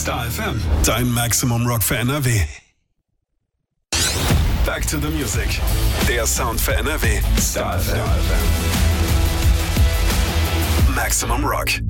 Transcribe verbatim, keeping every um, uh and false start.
Star F M, dein Maximum Rock für N R W. Back to the Music, der Sound für N R W. Star F M. Maximum Rock.